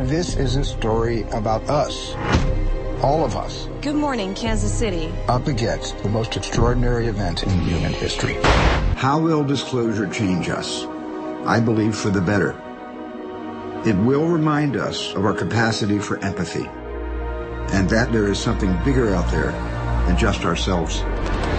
This is a story about us. All of us. Good morning, Kansas City. Up against the most extraordinary event in human history. How will disclosure change us? I believe for the better. It will remind us of our capacity for empathy, and that there is something bigger out there than just ourselves.